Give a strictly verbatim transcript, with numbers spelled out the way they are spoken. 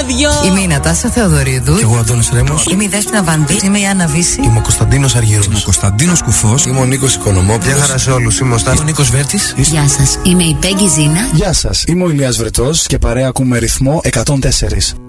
ραδιό. Είμαι η Νατάσα Θεοδωρίδου. Και εγώ Αντώνης Ρέμος. Είμαι η Δέσποινα Βανδύ. Είμαι η Άννα Βύση. Είμαι ο Κωνσταντίνος Αργύρος. Είμαι ο Κωνσταντίνος Κουφός. Είμαι ο Νίκος Οικονομόπουλος. Γεια χαρά σε όλους. Είμαι ο Στάθης. Είμαι ο Νίκος Βέρτης. Γεια σας. Είμαι η Πέγγι Ζήνα. Γεια σας. Είμαι ο Ηλίας Βρετός και παρέα ακούμε ρυθμό εκατόν τέσσερα.